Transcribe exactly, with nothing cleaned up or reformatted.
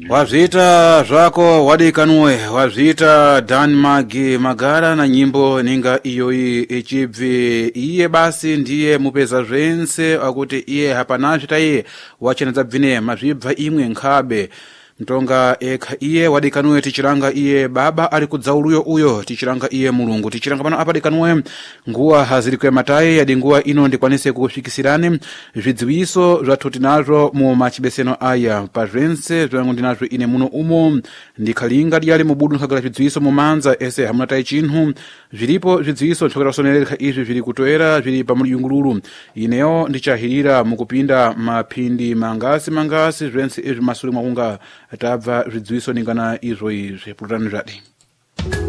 Wazita zvako wadikanwe, wazita Dan Magi Magara na nyimbo ninga iyoi ichibvi. Iye basi ndiye mupeza zvense akuti iye hapanazvita iye wachenedza bvine mazvibva imwe nkhabe. Mtonga eka iye wadikanwe tichiranga iye baba ali kudzauluyo uyo tichiranga iye mulungu tichiranga pano apa dikanwe nguwa hazirikwe matayi yadi nguwa ino ndikwanise kufikisirani zvidziwiso zvathu tinazvo mu machibeseno aya pa zvense zvangu ndinazvo ine muno umo ndikhalinga dyali mubudu nkhagala zvidziwiso mu manza ese hamuna tayi chinthu zvilipo zvidziwiso nchokera kusonereka izvi zviri kutoera zviri pa muliyungululu ineyo ndichahirira mukupinda maphindi mangasi mangasi zvense izvi masuli mwakunga tabva zvidziwiso ningana izvo izvi pulutani zvadi.